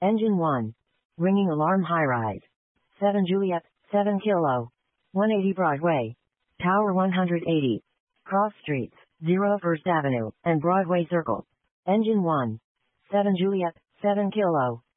Engine 1. Ringing alarm high-rise. 7 Juliet, 7 Kilo. 180 Broadway. Tower 180. Cross Streets, 0 First Avenue, and Broadway Circle. Engine 1. 7 Juliet, 7 Kilo.